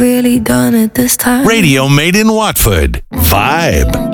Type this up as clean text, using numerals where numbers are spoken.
Really done it this time. Radio Made in Watford. Vibe.